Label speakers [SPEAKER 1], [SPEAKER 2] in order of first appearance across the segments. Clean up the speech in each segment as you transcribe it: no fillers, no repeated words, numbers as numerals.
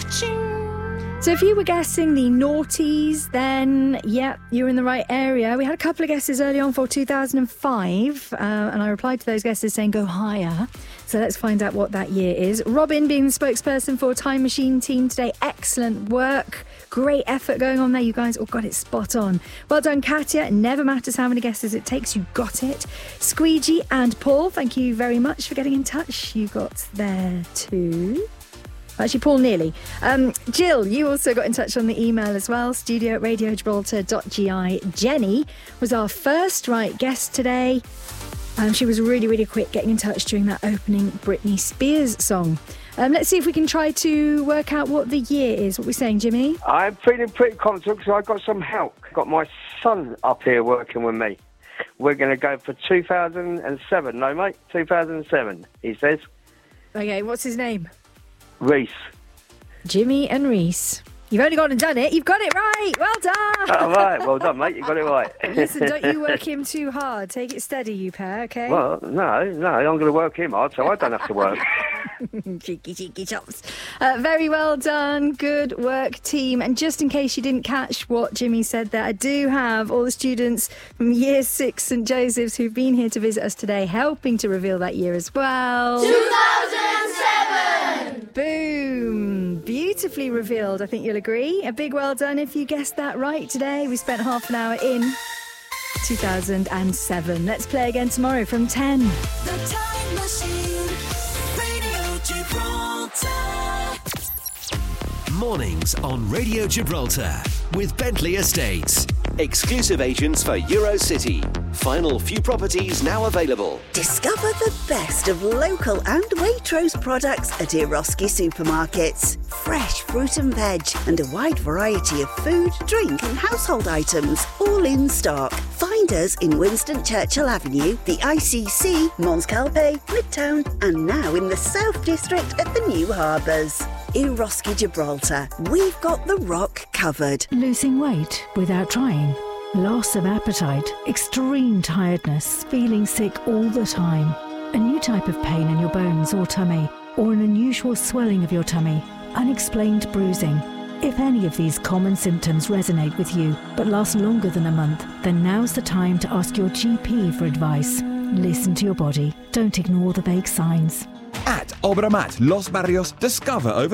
[SPEAKER 1] So if you were guessing the noughties, then, you're in the right area. We had a couple of guesses early on for 2005, and I replied to those guesses saying go higher. So let's find out what that year is. Robin being the spokesperson for Time Machine team today. Excellent work. Great effort going on there. You guys all got it spot on. Well done, Katya. It never matters how many guesses it takes. You got it. Squeegee and Paul, thank you very much for getting in touch. You got there too. Actually, Paul nearly. Jill, you also got in touch on the email as well, studio@radiogibraltar.gi. Jenny was our first right guest today. She was really, really quick getting in touch during that opening Britney Spears song. Let's see if we can try to work out what the year is. What are we saying, Jimmy?
[SPEAKER 2] I'm feeling pretty confident because I've got some help. I've got my son up here working with me. We're going to go for 2007. No, mate, 2007, he says.
[SPEAKER 1] Okay, what's his name?
[SPEAKER 2] Reese.
[SPEAKER 1] Jimmy and Reese. You've only gone and done it. You've got it right. Well done.
[SPEAKER 2] Oh, right. Well done, mate. You got it right.
[SPEAKER 1] Listen, don't you work him too hard. Take it steady, you pair, okay?
[SPEAKER 2] Well, no. I'm going to work him hard, so I don't have to work.
[SPEAKER 1] Cheeky chops. Very well done. Good work, team. And just in case you didn't catch what Jimmy said there, I do have all the students from Year 6 St Joseph's who've been here to visit us today, helping to reveal that year as well.
[SPEAKER 3] 2007!
[SPEAKER 1] Boom. Beautifully revealed, I think you'll agree. A big well done if you guessed that right today. We spent half an hour in 2007. Let's play again tomorrow from 10.
[SPEAKER 3] The Time Machine, Radio Gibraltar.
[SPEAKER 4] Mornings on Radio Gibraltar with Bentley Estates.
[SPEAKER 5] Exclusive agents for Eurocity. Final few properties now available.
[SPEAKER 6] Discover the best of local and Waitrose products at Eroski supermarkets. Fresh fruit and veg and a wide variety of food, drink and household items, all in stock. Find us in Winston Churchill Avenue, the ICC, Mons Calpe, Midtown and now in the South District at the New Harbours. Eroski Gibraltar. We've got the rock covered.
[SPEAKER 7] Losing weight without trying. Loss of appetite, extreme tiredness, feeling sick all the time, a new type of pain in your bones or tummy, or an unusual swelling of your tummy, unexplained bruising. If any of these common symptoms resonate with you but last longer than a month, then now's the time to ask your GP for advice. Listen to your body. Don't ignore the vague signs.
[SPEAKER 8] At Obramat Los Barrios, discover over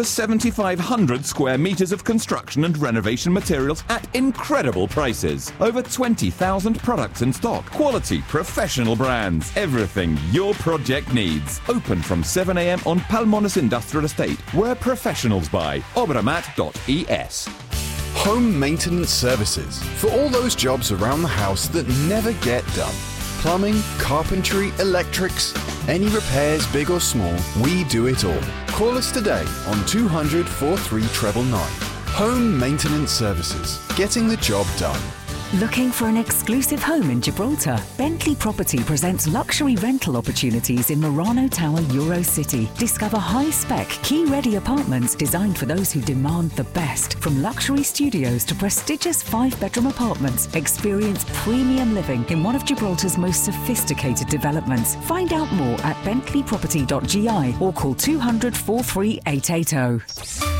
[SPEAKER 8] 7,500 square metres of construction and renovation materials at incredible prices. Over 20,000 products in stock. Quality, professional brands. Everything your project needs. Open from 7 a.m. on Palmonis Industrial Estate, where professionals buy. Obramat.es.
[SPEAKER 9] Home maintenance services. For all those jobs around the house that never get done. Plumbing, carpentry, electrics, any repairs, big or small, we do it all. Call us today on 200 43 999. Home Maintenance Services. Getting the job done.
[SPEAKER 10] Looking for an exclusive home in Gibraltar? Bentley Property presents luxury rental opportunities in Murano Tower, Eurocity. Discover high-spec, key-ready apartments designed for those who demand the best. From luxury studios to prestigious 5-bedroom apartments, experience premium living in one of Gibraltar's most sophisticated developments. Find out more at bentleyproperty.gi or call 200 43 880.